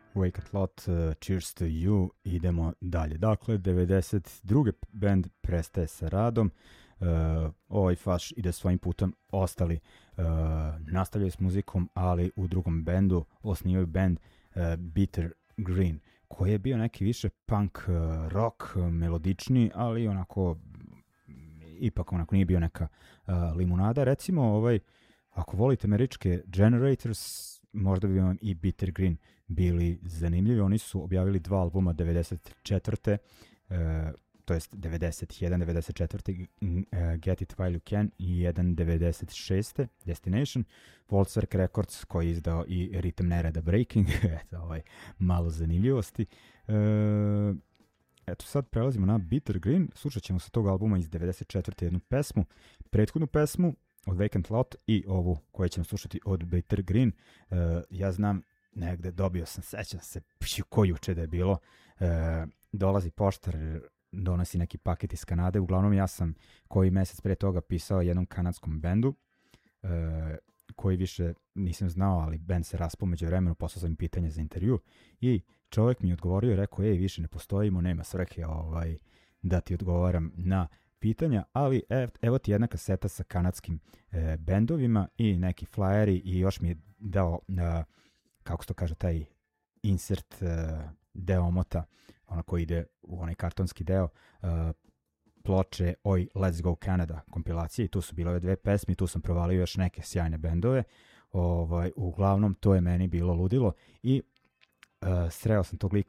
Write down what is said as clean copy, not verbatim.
Vacant Lot, Cheers to You, idemo dalje. Dakle, 92. band prestaje sa radom, ovaj faš ide svojim putem, ostali nastavljaju s muzikom, ali u drugom bendu osnivaju band Bitter Green, koji je bio neki više punk rock, melodični, ali onako ipak onako nije bio neka limunada. Recimo, ako volite američke Generators, možda bi vam i Bitter Green bili zanimljivi. Oni su objavili 2 albuma 94. To jest 91, 94. Get It While You Can i jedan 96. Destination. Voltzwerk Records koji je izdao i Ritam nereda Breaking. Eto, malo zanimljivosti. Eto, sad prelazimo na Bitter Green. Slušat ćemo sa tog albuma iz 94. jednu pesmu. Prethodnu pesmu od Vacant Lot i ovu koju ćemo slušati od Bitter Green. Ja znam, negde dobio sam, sećam se ko juče da je bilo, dolazi poštar, donosi neki paket iz Kanade. Uglavnom ja sam koji mesec pre toga pisao jednom kanadskom bendu, koji više nisam znao, ali bend se raspao među vremenu, poslao sam im pitanje za intervju i čovjek mi je odgovorio i rekao, više ne postojimo, nema svrhe da ti odgovaram na pitanja, ali evo ti jedna kaseta sa kanadskim bendovima i neki flyeri i još mi je dao, kako se to kaže, taj insert deo omota, ono koji ide u onaj kartonski deo, ploče Oj, Let's Go Canada kompilacije i tu su bile ove 2 pesme, tu sam provalio još neke sjajne bendove. Uglavnom to je meni bilo ludilo i sreo sam tog lika